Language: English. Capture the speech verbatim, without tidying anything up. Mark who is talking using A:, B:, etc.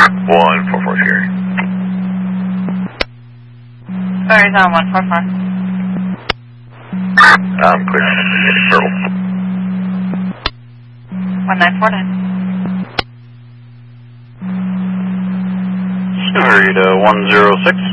A: one four four Sierra.
B: Arizona one four four.
A: Um, clear. Turtle.
B: one nine four nine.
C: Hurry to one zero six.